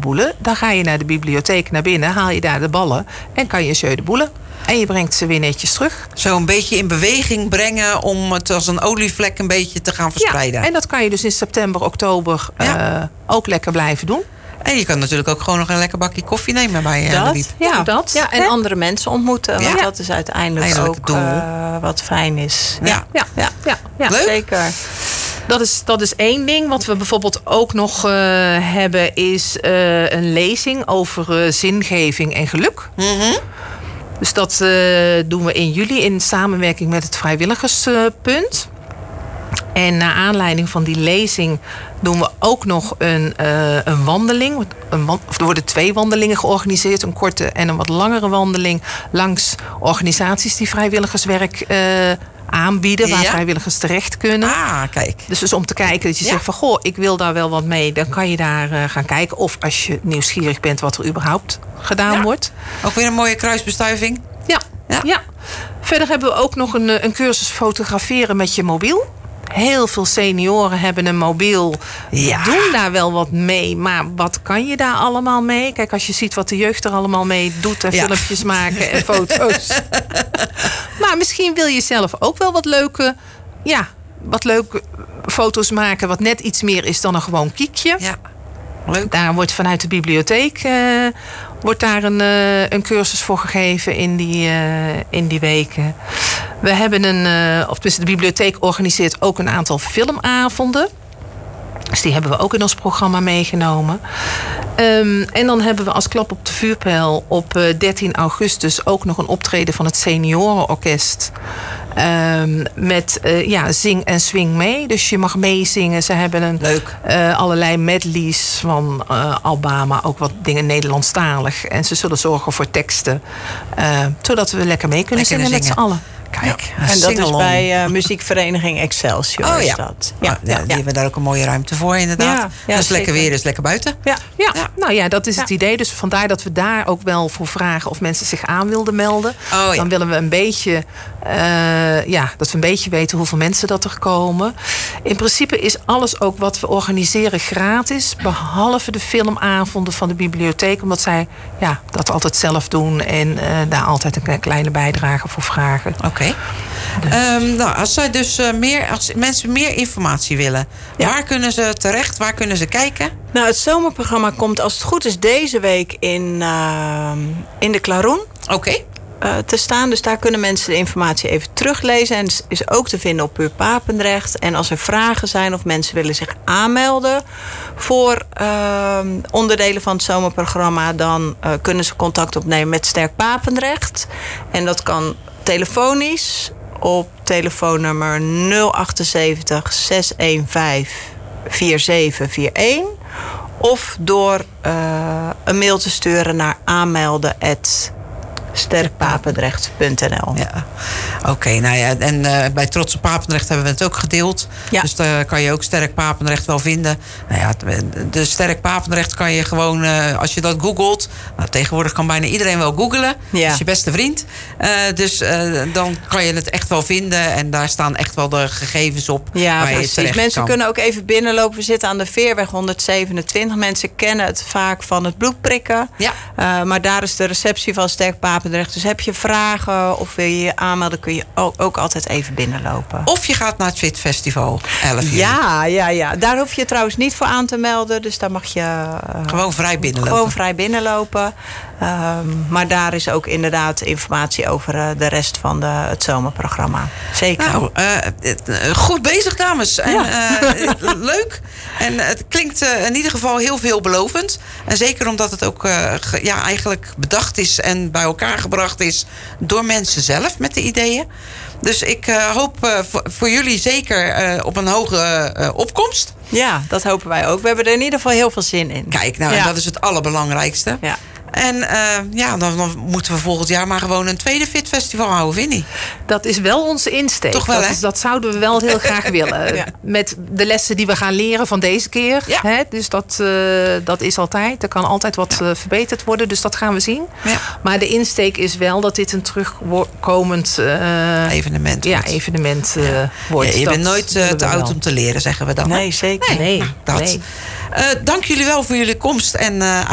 boule. Dan ga je naar de bibliotheek naar binnen, haal je daar de ballen en kan je jeu de boule. En je brengt ze weer netjes terug. Zo een beetje in beweging brengen om het als een olievlek een beetje te gaan verspreiden. Ja, en dat kan je dus in september, oktober ook lekker blijven doen. En je kan natuurlijk ook gewoon nog een lekker bakje koffie nemen bij de Wiep. Ja, en andere mensen ontmoeten. Want dat is uiteindelijk ook wat fijn is. Ja. Leuk. Zeker. Dat is één ding. Wat we bijvoorbeeld ook nog hebben is een lezing over zingeving en geluk. Mm-hmm. Dus dat doen we in juli in samenwerking met het Vrijwilligerspunt. En naar aanleiding van die lezing doen we ook nog een wandeling. Er worden 2 wandelingen georganiseerd. Een korte en een wat langere wandeling langs organisaties die vrijwilligerswerk aanbieden, waar vrijwilligers terecht kunnen. Ah, kijk. Dus om te kijken dat je zegt van, goh, ik wil daar wel wat mee. Dan kan je daar gaan kijken. Of als je nieuwsgierig bent wat er überhaupt gedaan wordt. Ook weer een mooie kruisbestuiving. Ja. Verder hebben we ook nog een cursus fotograferen met je mobiel. Heel veel senioren hebben een mobiel. Doen daar wel wat mee. Maar wat kan je daar allemaal mee? Kijk, als je ziet wat de jeugd er allemaal mee doet. En filmpjes maken en foto's. Maar misschien wil je zelf ook wel wat leuke foto's maken. Wat net iets meer is dan een gewoon kiekje. Ja, leuk. Daar wordt vanuit de bibliotheek wordt daar een cursus voor gegeven in die weken. We hebben de bibliotheek organiseert ook een aantal filmavonden. Dus die hebben we ook in ons programma meegenomen. En dan hebben we als klap op de vuurpijl op 13 augustus ook nog een optreden van het Seniorenorkest. Met zing en swing mee. Dus je mag meezingen. Ze hebben allerlei medleys van Alabama. Ook wat dingen Nederlandstalig. En ze zullen zorgen voor teksten. Zodat we lekker mee kunnen zingen met z'n allen. Kijk, en dat is bij muziekvereniging Excelsior. Oh ja. Is dat. Die hebben daar ook een mooie ruimte voor, inderdaad. Ja, dus lekker weer, dus lekker buiten. Nou ja, dat is het idee. Dus vandaar dat we daar ook wel voor vragen of mensen zich aan wilden melden. Dan willen we een beetje, dat we een beetje weten hoeveel mensen dat er komen. In principe is alles ook wat we organiseren gratis. Behalve de filmavonden van de bibliotheek. Omdat zij dat altijd zelf doen. En daar altijd een kleine bijdrage voor vragen. Oké. Als mensen meer informatie willen, waar kunnen ze terecht? Waar kunnen ze kijken? Nou, het zomerprogramma komt als het goed is deze week in de Klaroen. Oké. Te staan. Dus daar kunnen mensen de informatie even teruglezen. En het is ook te vinden op Puur Papendrecht. En als er vragen zijn of mensen willen zich aanmelden voor onderdelen van het zomerprogramma, dan kunnen ze contact opnemen met Sterk Papendrecht. En dat kan telefonisch op telefoonnummer 078 615 4741. Of door een mail te sturen naar aanmelden@sterkpapendrecht.nl. Ja. Oké, en bij Trotse Papendrecht hebben we het ook gedeeld. Ja. Dus daar kan je ook Sterk Papendrecht wel vinden. De Sterk Papendrecht kan je gewoon, als je dat googelt. Tegenwoordig kan bijna iedereen wel googlen. Ja. Dat is je beste vriend. Dan kan je het echt wel vinden. En daar staan echt wel de gegevens op. Ja, precies. Mensen kunnen ook even binnenlopen. We zitten aan de Veerweg 127. Mensen kennen het vaak van het bloedprikken. Ja. Maar daar is de receptie van Sterk Papendrecht. Dus heb je vragen of wil je je aanmelden, kun je ook altijd even binnenlopen. Of je gaat naar het Fit Festival 11 juli. Ja. Daar hoef je trouwens niet voor aan te melden. Dus daar mag je gewoon vrij binnenlopen. Maar daar is ook inderdaad informatie over de rest van het zomerprogramma. Zeker. Nou, goed bezig, dames. En, leuk. En het klinkt in ieder geval heel veelbelovend. En zeker omdat het ook eigenlijk bedacht is en bij elkaar gebracht is door mensen zelf met de ideeën. Dus ik hoop voor jullie zeker op een hoge opkomst. Ja, dat hopen wij ook. We hebben er in ieder geval heel veel zin in. Kijk, en dat is het allerbelangrijkste. Ja. En dan moeten we volgend jaar maar gewoon een tweede Fit Festival houden, vind je? Dat is wel onze insteek. Toch wel, dat zouden we wel heel graag willen. Ja. Met de lessen die we gaan leren van deze keer. Ja. Hè? Dus dat is altijd. Er kan altijd wat verbeterd worden. Dus dat gaan we zien. Ja. Maar de insteek is wel dat dit een terugkomend evenement wordt. Je bent nooit te oud om te leren, zeggen we dan. Nee, zeker. Nee. Dank jullie wel voor jullie komst. En